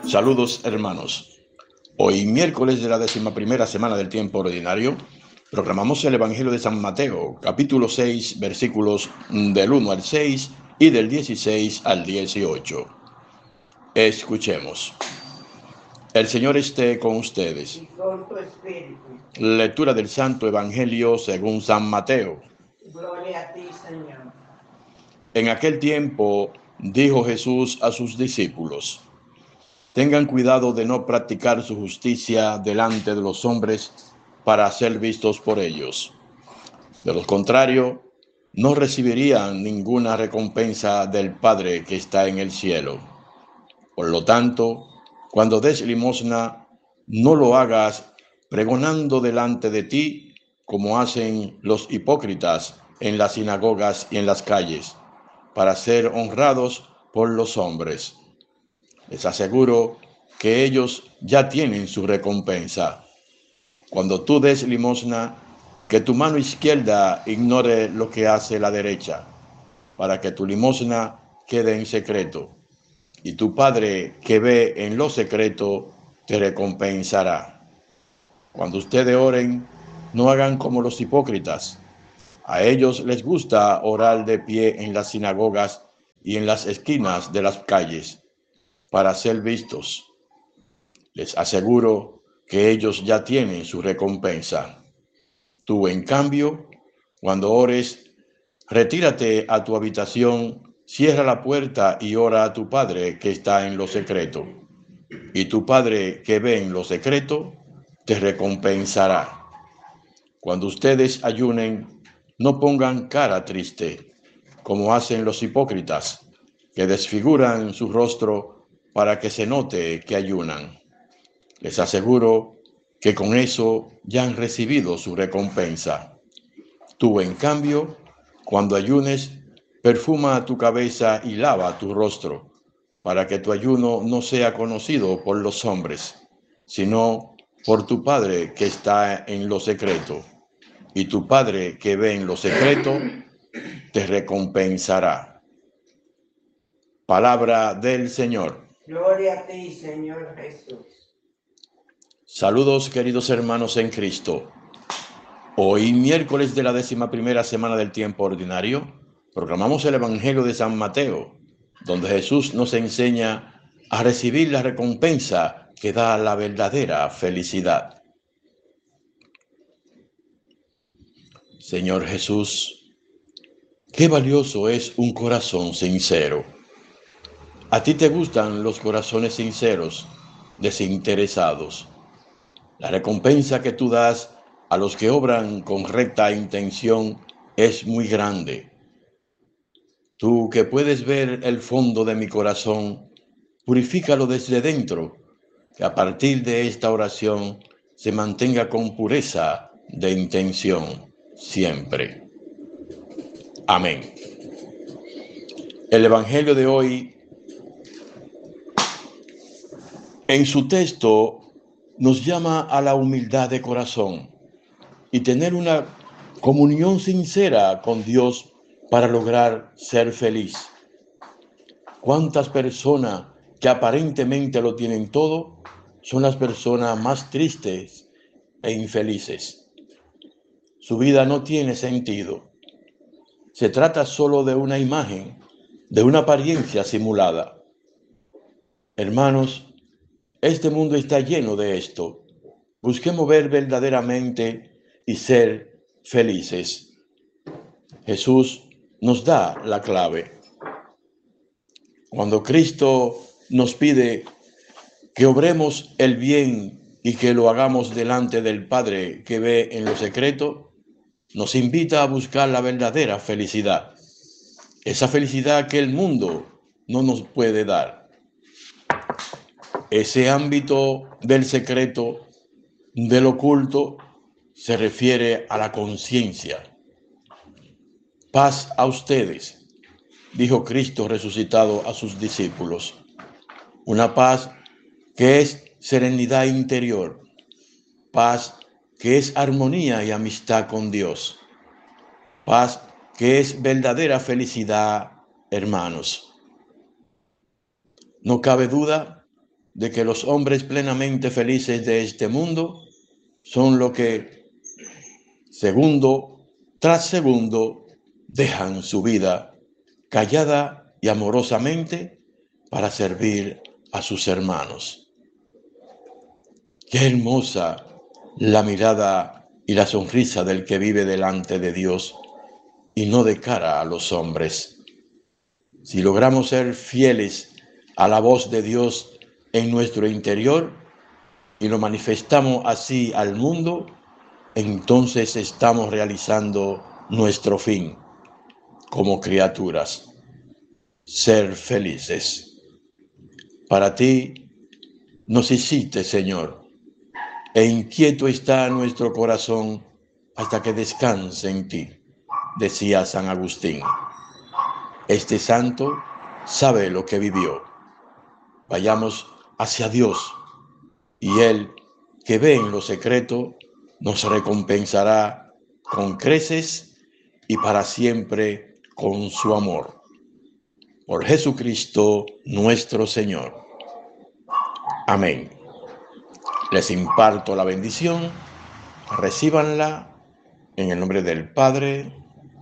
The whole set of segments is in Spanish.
Saludos, hermanos. Hoy, miércoles de la 11ª semana del tiempo ordinario, proclamamos el Evangelio de San Mateo, capítulo 6, versículos del 1 al 6 y del 16 al 18. Escuchemos. El Señor esté con ustedes. Y con tu espíritu. Lectura del Santo Evangelio según San Mateo. Gloria a ti, Señor. En aquel tiempo dijo Jesús a sus discípulos: tengan cuidado de no practicar su justicia delante de los hombres para ser vistos por ellos. De lo contrario, no recibirían ninguna recompensa del Padre que está en el cielo. Por lo tanto, cuando des limosna, no lo hagas pregonando delante de ti como hacen los hipócritas en las sinagogas y en las calles, para ser honrados por los hombres. Les aseguro que ellos ya tienen su recompensa. Cuando tú des limosna, que tu mano izquierda ignore lo que hace la derecha, para que tu limosna quede en secreto. Y tu Padre que ve en lo secreto te recompensará. Cuando ustedes oren, no hagan como los hipócritas. A ellos les gusta orar de pie en las sinagogas y en las esquinas de las calles, para ser vistos. Les aseguro que ellos ya tienen su recompensa. Tú, en cambio, cuando ores, retírate a tu habitación, cierra la puerta y ora a tu Padre que está en lo secreto. Y tu Padre que ve en lo secreto te recompensará. Cuando ustedes ayunen, no pongan cara triste, como hacen los hipócritas, que desfiguran su rostro para que se note que ayunan. Les aseguro que con eso ya han recibido su recompensa. Tú, en cambio, cuando ayunes, perfuma tu cabeza y lava tu rostro, para que tu ayuno no sea conocido por los hombres, sino por tu Padre que está en lo secreto. Y tu Padre que ve en lo secreto te recompensará. Palabra del Señor. Gloria a ti, Señor Jesús. Saludos, queridos hermanos en Cristo. Hoy, miércoles de la 11ª semana del tiempo ordinario, proclamamos el Evangelio de San Mateo, donde Jesús nos enseña a recibir la recompensa que da la verdadera felicidad. Señor Jesús, qué valioso es un corazón sincero. A ti te gustan los corazones sinceros, desinteresados. La recompensa que tú das a los que obran con recta intención es muy grande. Tú que puedes ver el fondo de mi corazón, purifícalo desde dentro, que a partir de esta oración se mantenga con pureza de intención siempre. Amén. El Evangelio de hoy, en su texto, nos llama a la humildad de corazón y tener una comunión sincera con Dios para lograr ser feliz. ¿Cuántas personas que aparentemente lo tienen todo son las personas más tristes e infelices? Su vida no tiene sentido. Se trata solo de una imagen, de una apariencia simulada. Hermanos, este mundo está lleno de esto. Busquemos ver verdaderamente y ser felices. Jesús nos da la clave. Cuando Cristo nos pide que obremos el bien y que lo hagamos delante del Padre que ve en lo secreto, nos invita a buscar la verdadera felicidad. Esa felicidad que el mundo no nos puede dar. Ese ámbito del secreto, del oculto, se refiere a la conciencia. Paz a ustedes, dijo Cristo resucitado a sus discípulos. Una paz que es serenidad interior, paz que es armonía y amistad con Dios, paz que es verdadera felicidad, hermanos. No cabe duda de que los hombres plenamente felices de este mundo son los que, segundo tras segundo, dejan su vida callada y amorosamente para servir a sus hermanos. Qué hermosa la mirada y la sonrisa del que vive delante de Dios y no de cara a los hombres. Si logramos ser fieles a la voz de Dios en nuestro interior y lo manifestamos así al mundo, entonces estamos realizando nuestro fin como criaturas, ser felices. Para ti nos hiciste, Señor, e inquieto está nuestro corazón hasta que descanse en ti, decía San Agustín. Este santo sabe lo que vivió. Vayamos hacia Dios y Él, que ve en lo secreto, nos recompensará con creces y para siempre con su amor. Por Jesucristo nuestro Señor. Amén. Les imparto la bendición, recíbanla en el nombre del Padre,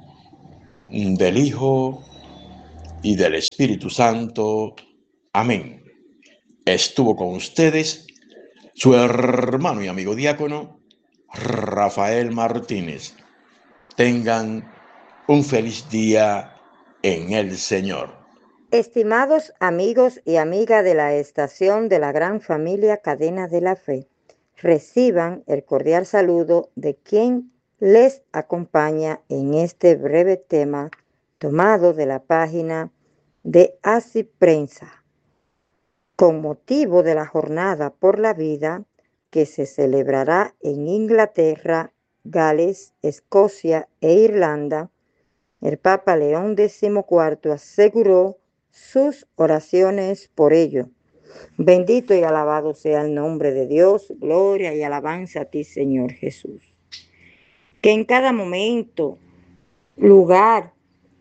del Hijo y del Espíritu Santo. Amén. Estuvo con ustedes su hermano y amigo diácono, Rafael Martínez. Tengan un feliz día en el Señor. Estimados amigos y amigas de la estación de la gran familia Cadena de la Fe, reciban el cordial saludo de quien les acompaña en este breve tema tomado de la página de Así Prensa, con motivo de la Jornada por la Vida que se celebrará en Inglaterra, Gales, Escocia e Irlanda. El Papa León XIV aseguró sus oraciones por ello. Bendito y alabado sea el nombre de Dios, gloria y alabanza a ti, Señor Jesús. Que en cada momento, lugar,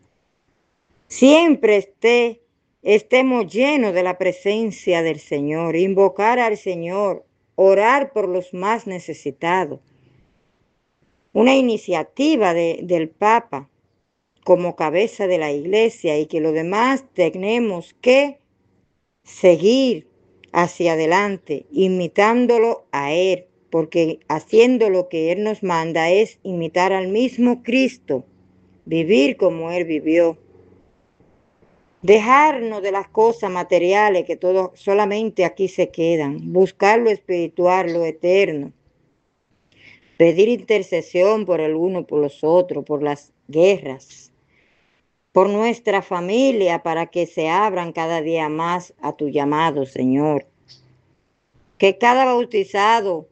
siempre estemos llenos de la presencia del Señor, invocar al Señor, orar por los más necesitados. Una iniciativa del Papa como cabeza de la Iglesia, y que los demás tenemos que seguir hacia adelante, imitándolo a Él, porque haciendo lo que Él nos manda es imitar al mismo Cristo, vivir como Él vivió. Dejarnos de las cosas materiales que solamente aquí se quedan, buscar lo espiritual, lo eterno. Pedir intercesión por el uno, por los otros, por las guerras, por nuestra familia, para que se abran cada día más a tu llamado, Señor. Que cada bautizado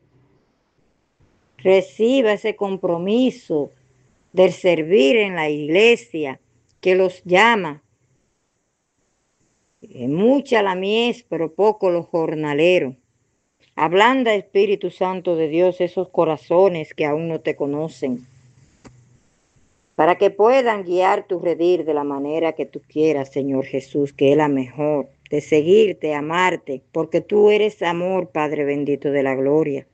reciba ese compromiso del servir en la iglesia que los llama. Mucha la mies, pero poco los jornaleros. Ablanda, Espíritu Santo de Dios, esos corazones que aún no te conocen, para que puedan guiar tu redil de la manera que tú quieras, Señor Jesús, que es la mejor, de seguirte, amarte, porque tú eres amor, Padre bendito de la gloria.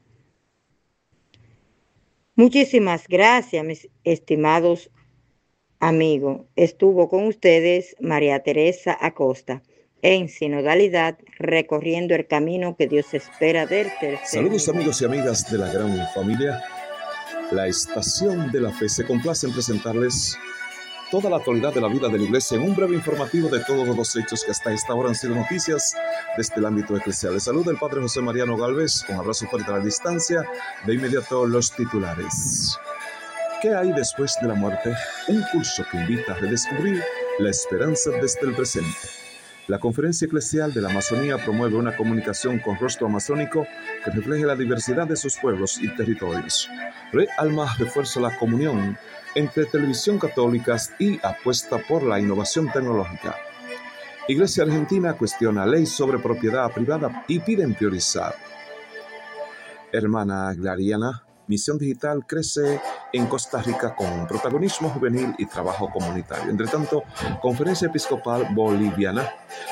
Muchísimas gracias, mis estimados amigos. Estuvo con ustedes María Teresa Acosta, en sinodalidad, recorriendo el camino que Dios espera del tercer. Saludos amigos y amigas de la gran familia. La Estación de la Fe se complace en presentarles toda la actualidad de la vida de la Iglesia en un breve informativo de todos los hechos que hasta esta hora han sido noticias desde el ámbito eclesial. Les saluda el Padre José Mariano Galvez, con abrazo fuerte a la distancia. De inmediato los titulares. ¿Qué hay después de la muerte? Un curso que invita a redescubrir la esperanza desde el presente. La Conferencia Eclesial de la Amazonía promueve una comunicación con rostro amazónico que refleje la diversidad de sus pueblos y territorios. Red Alma refuerza la comunión entre televisión católicas y apuesta por la innovación tecnológica. Iglesia Argentina cuestiona ley sobre propiedad privada y piden priorizar. Hermana Glariana, Misión Digital crece en Costa Rica con protagonismo juvenil y trabajo comunitario. Entre tanto, Conferencia Episcopal Boliviana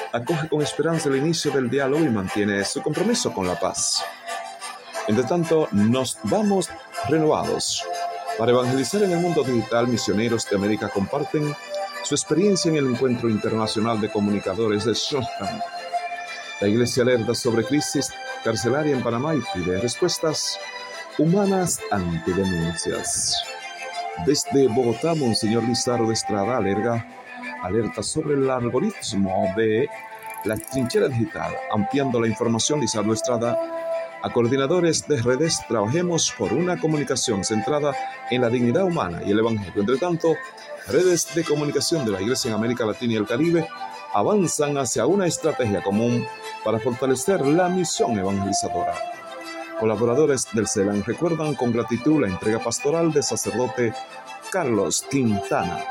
acoge con esperanza el inicio del diálogo y mantiene su compromiso con la paz. Entre tanto, nos vamos renovados. Para evangelizar en el mundo digital, Misioneros de América comparten su experiencia en el Encuentro Internacional de Comunicadores de Shortham. La Iglesia alerta sobre crisis carcelaria en Panamá y pide respuestas humanas ante denuncias. Desde Bogotá, Monseñor Lizardo Estrada alerta sobre el algoritmo de la trinchera digital. Ampliando la información, Lizardo Estrada: a coordinadores de redes, trabajemos por una comunicación centrada en la dignidad humana y el Evangelio. Entre tanto, redes de comunicación de la Iglesia en América Latina y el Caribe avanzan hacia una estrategia común para fortalecer la misión evangelizadora. Colaboradores del CELAN recuerdan con gratitud la entrega pastoral del sacerdote Carlos Quintana.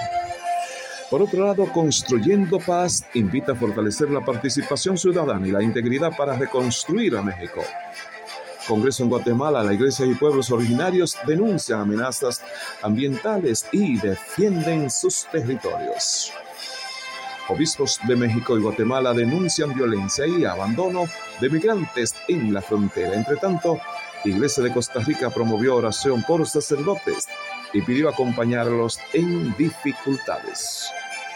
Por otro lado, Construyendo Paz invita a fortalecer la participación ciudadana y la integridad para reconstruir a México. Congreso en Guatemala: la Iglesia y pueblos originarios denuncian amenazas ambientales y defienden sus territorios. Obispos de México y Guatemala denuncian violencia y abandono de migrantes en la frontera. Entre tanto, Iglesia de Costa Rica promovió oración por sacerdotes y pidió acompañarlos en dificultades.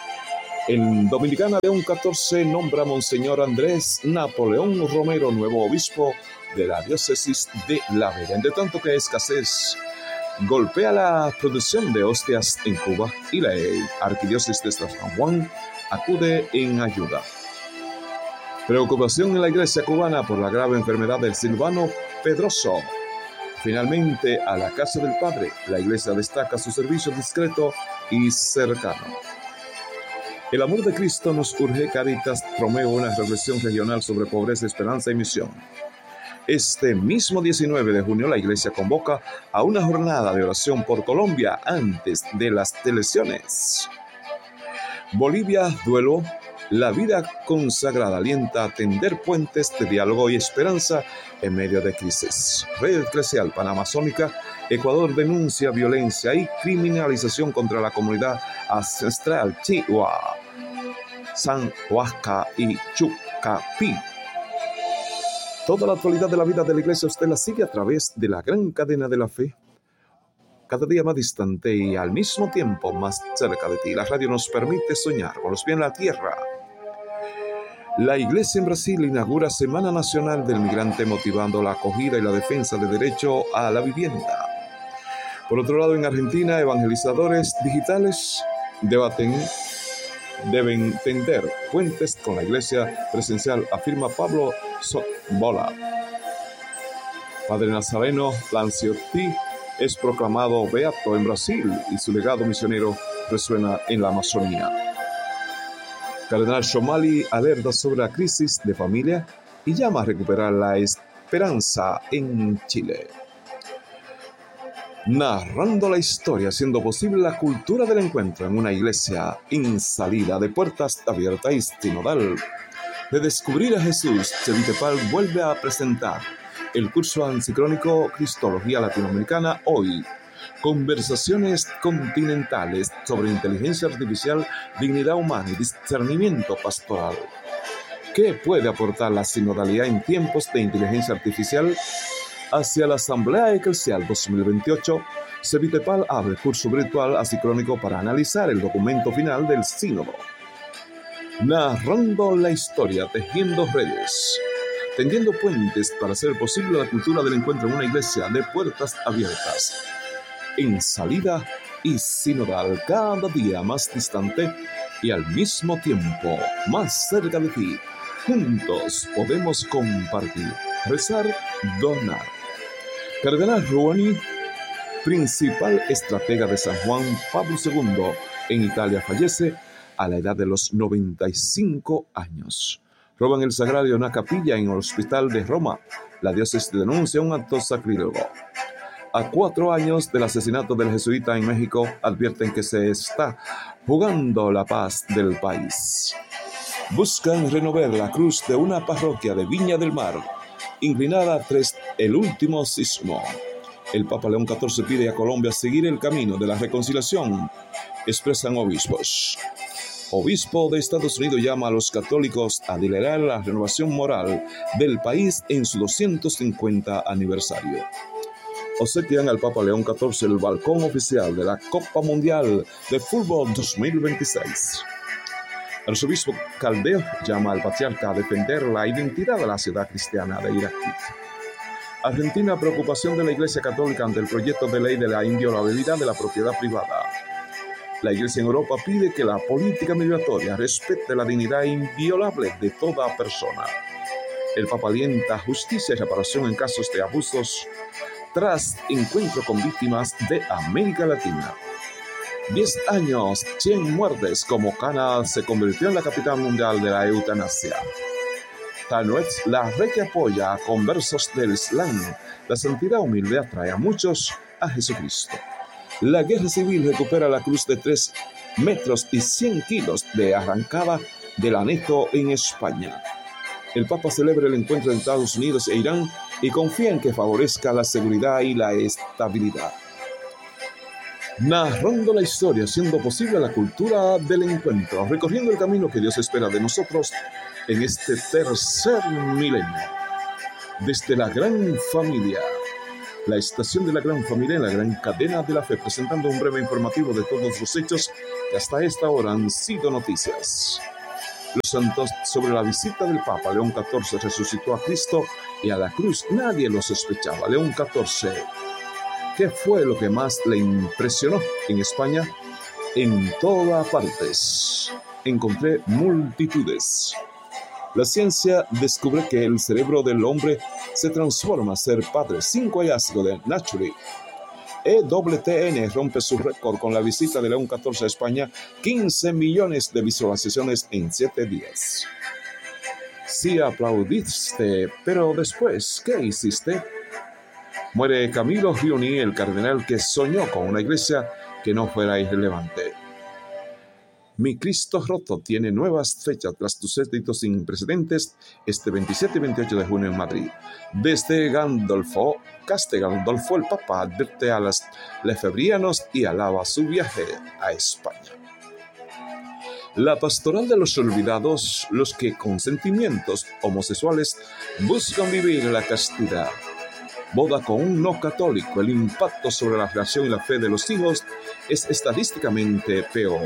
En Dominicana, León XIV nombra a Monseñor Andrés Napoleón Romero nuevo obispo de la diócesis de La Vega. Entre tanto que escasez golpea la producción de hostias en Cuba y la arquidiócesis de San Juan acude en ayuda. Preocupación en la iglesia cubana por la grave enfermedad del Silvano Pedroso. Finalmente, a la casa del Padre, la iglesia destaca su servicio discreto y cercano. El amor de Cristo nos urge. Caritas promueve una reflexión regional sobre pobreza, esperanza y misión. Este mismo 19 de junio, la iglesia convoca a una jornada de oración por Colombia antes de las elecciones. Bolivia, duelo. La vida consagrada alienta a tender puentes de diálogo y esperanza en medio de crisis. Red Eclesial Panamazónica. Ecuador denuncia violencia y criminalización contra la comunidad ancestral Chihuahua, San Huasca y Chucapi. Toda la actualidad de la vida de la iglesia usted la sigue a través de la gran cadena de la fe, cada día más distante y al mismo tiempo más cerca de ti. La radio nos permite soñar con los pies en la tierra. La iglesia en Brasil inaugura Semana Nacional del Migrante, motivando la acogida y la defensa del derecho a la vivienda. Por otro lado, en Argentina, evangelizadores digitales deben tender puentes con la iglesia presencial, afirma Pablo Bola. Padre Nazareno Lanciotti es proclamado beato en Brasil y su legado misionero resuena en la Amazonía. Cardenal Shomali alerta sobre la crisis de familia y llama a recuperar la esperanza en Chile. Narrando la historia, haciendo posible la cultura del encuentro en una iglesia en salida, de puertas abiertas y sinodal. De descubrir a Jesús, Chevitepal vuelve a presentar el curso enciclónico Cristología Latinoamericana hoy. Conversaciones continentales sobre inteligencia artificial, dignidad humana y discernimiento pastoral. ¿Qué puede aportar la sinodalidad en tiempos de inteligencia artificial? Hacia la Asamblea Eclesial 2028, Chevitepal abre curso virtual asincrónico para analizar el documento final del sínodo. Narrando la historia, tejiendo redes, tendiendo puentes para hacer posible la cultura del encuentro en una iglesia de puertas abiertas, en salida y sinodal, cada día más distante y al mismo tiempo más cerca de ti. Juntos podemos compartir, rezar, donar. Cardenal Ruoni, principal estratega de San Juan Pablo II en Italia, fallece a la edad de los 95 años. Roban el sagrario de una capilla en el hospital de Roma. La diócesis denuncia un acto sacrílego. A 4 años del asesinato del jesuita en México, advierten que se está jugando la paz del país. Buscan renovar la cruz de una parroquia de Viña del Mar, inclinada tras el último sismo. El Papa León XIV pide a Colombia seguir el camino de la reconciliación, expresan obispos. obispo de Estados Unidos, llama a los católicos a liderar la renovación moral del país en su 250 aniversario. Obsequian al Papa León XIV el balcón oficial de la Copa Mundial de Fútbol 2026. El arzobispo Caldeo llama al patriarca a defender la identidad de la ciudad cristiana de Irak. Argentina, preocupación de la Iglesia Católica ante el proyecto de ley de la inviolabilidad de la propiedad privada. La Iglesia en Europa pide que la política migratoria respete la dignidad inviolable de toda persona. El Papa alienta justicia y reparación en casos de abusos tras encuentro con víctimas de América Latina. 10 años, 100 muertes, como Cana se convirtió en la capital mundial de la eutanasia. Tanuetz, la red que apoya a conversos del Islam. La santidad humilde atrae a muchos a Jesucristo. La guerra civil recupera la cruz de 3 metros y 100 kilos de arrancada del Aneto en España. El Papa celebra el encuentro entre Estados Unidos e Irán y confía en que favorezca la seguridad y la estabilidad. Narrando la historia, haciendo posible la cultura del encuentro, recorriendo el camino que Dios espera de nosotros en este tercer milenio. Desde la Gran Familia, la estación de la Gran Familia en la Gran Cadena de la Fe, presentando un breve informativo de todos los hechos que hasta esta hora han sido noticias. Los santos sobre la visita del Papa León XIV resucitó a Cristo y a la cruz. Nadie lo sospechaba. León XIV. ¿Qué fue lo que más le impresionó en España? En todas partes encontré multitudes. La ciencia descubre que el cerebro del hombre se transforma a ser padre. 5 hallazgos de Nature. EWTN rompe su récord con la visita de León XIV a España. 15 millones de visualizaciones en 7 días. Sí aplaudiste, pero después, ¿qué hiciste? Muere Camilo Rioni, el cardenal que soñó con una iglesia que no fuera irrelevante. Mi Cristo roto tiene nuevas fechas tras sucesos sin precedentes este 27 y 28 de junio en Madrid. Desde Castel Gandolfo, el Papa advierte a los lefebrianos y alaba su viaje a España. La pastoral de los olvidados, los que con sentimientos homosexuales buscan vivir la castidad. Boda con un no católico, el impacto sobre la relación y la fe de los hijos es estadísticamente peor.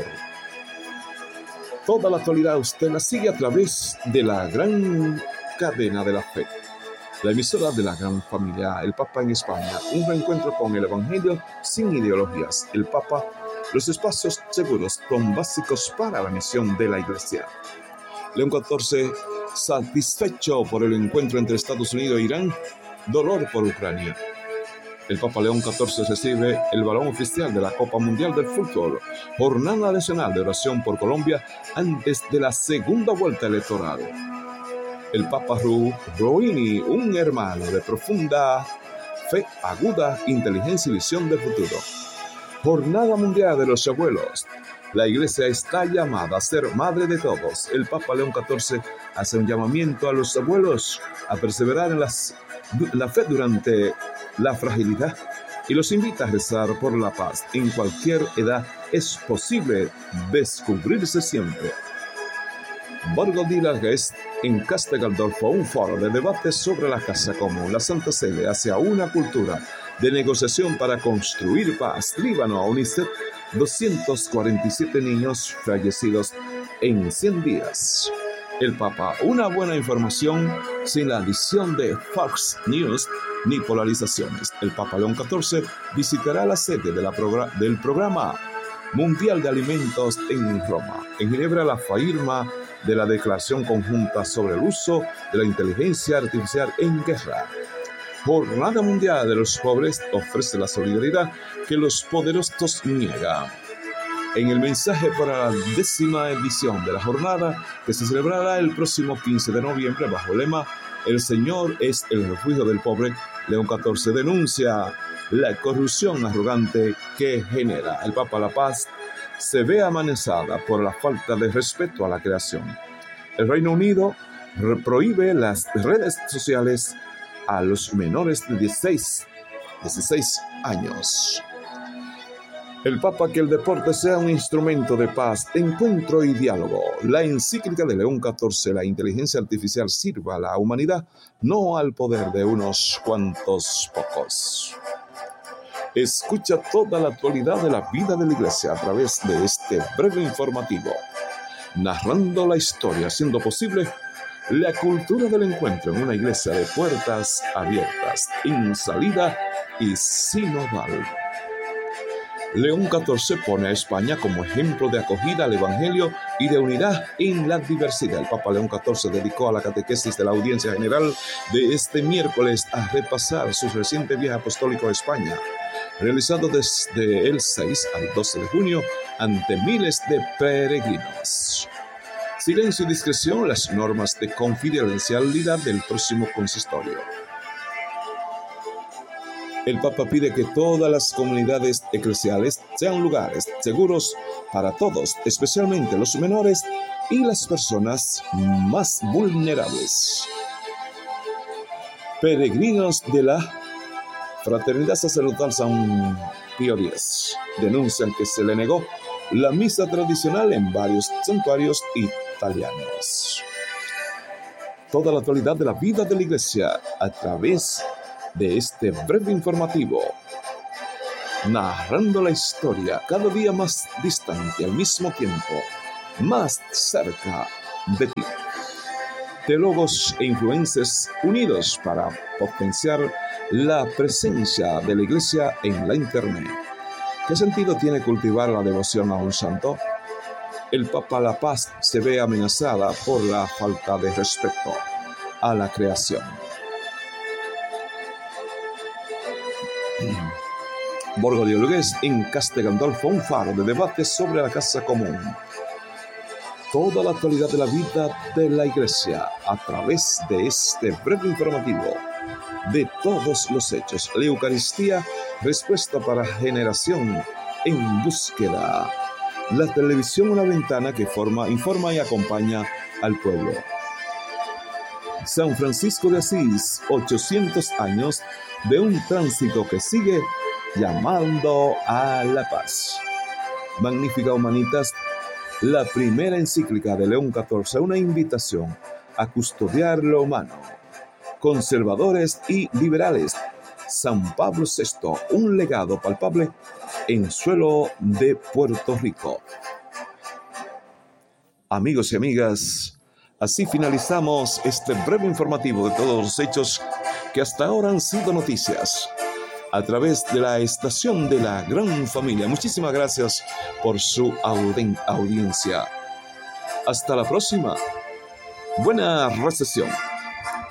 Toda la actualidad usted la sigue a través de la Gran Cadena de la Fe, la emisora de la Gran Familia, el Papa en España, un reencuentro con el Evangelio sin ideologías, el Papa, los espacios seguros con básicos para la misión de la Iglesia. León XIV, satisfecho por el encuentro entre Estados Unidos e Irán, dolor por Ucrania. El Papa León XIV recibe el balón oficial de la Copa Mundial del Fútbol, jornada nacional de oración por Colombia antes de la segunda vuelta electoral. El Papa Ruini, un hermano de profunda fe, aguda inteligencia y visión del futuro. Jornada Mundial de los Abuelos. La Iglesia está llamada a ser madre de todos. El Papa León XIV hace un llamamiento a los abuelos a perseverar en la fe durante la fragilidad y los invita a rezar por la paz. En cualquier edad es posible descubrirse siempre. Borgo di Largues, en Castel Gandolfo, un foro de debate sobre la casa común. La Santa Sede hacia una cultura de negociación para construir paz. Líbano, UNICEF, 247 niños fallecidos en 100 días. El Papa, una buena información sin la adición de Fox News ni polarizaciones. El Papa León XIV visitará la sede del Programa Mundial de Alimentos en Roma. En Ginebra, la firma de la Declaración Conjunta sobre el uso de la inteligencia artificial en guerra. Jornada Mundial de los Pobres ofrece la solidaridad que los poderosos niegan. En el mensaje para la 10ª edición de la jornada, que se celebrará el próximo 15 de noviembre bajo el lema El Señor es el refugio del pobre, León XIV denuncia la corrupción arrogante que genera. El Papa La Paz se ve amenazada por la falta de respeto a la creación. El Reino Unido prohíbe las redes sociales a los menores de 16 años. El Papa que el deporte sea un instrumento de paz, encuentro y diálogo. La encíclica de León XIV, la inteligencia artificial sirva a la humanidad, no al poder de unos cuantos pocos. Escucha toda la actualidad de la vida de la Iglesia a través de este breve informativo, narrando la historia, haciendo posible la cultura del encuentro en una iglesia de puertas abiertas, sin salida y sinodal. León XIV pone a España como ejemplo de acogida al Evangelio y de unidad en la diversidad. El Papa León XIV dedicó a la catequesis de la audiencia general de este miércoles a repasar su reciente viaje apostólico a España, realizado desde el 6 al 12 de junio ante miles de peregrinos. Silencio y discreción, las normas de confidencialidad del próximo consistorio. El Papa pide que todas las comunidades eclesiales sean lugares seguros para todos, especialmente los menores y las personas más vulnerables. Peregrinos de la Fraternidad Sacerdotal San Pío X denuncian que se le negó la misa tradicional en varios santuarios italianos. Toda la actualidad de la vida de la Iglesia a través de este breve informativo, narrando la historia cada día más distante, al mismo tiempo más cerca de ti. Teólogos e influencers unidos para potenciar la presencia de la Iglesia en la Internet. ¿Qué sentido tiene cultivar la devoción a un santo? El Papa La Paz se ve amenazada por la falta de respeto a la creación. Borgo de Olgués en Castegandolfo, un faro de debate sobre la casa común. Toda la actualidad de la vida de la Iglesia a través de este breve informativo de todos los hechos. La Eucaristía, respuesta para generación en búsqueda. La televisión, una ventana que informa y acompaña al pueblo. San Francisco de Asís, 800 años de un tránsito que sigue llamando a la paz. Magnífica Humanitas, la primera encíclica de León XIV, una invitación a custodiar lo humano. Conservadores y liberales, San Pablo VI, un legado palpable en suelo de Puerto Rico. Amigos y amigas, así finalizamos este breve informativo de todos los hechos que hasta ahora han sido noticias a través de la estación de la Gran Familia. Muchísimas gracias por su audiencia. Hasta la próxima. Buena recepción.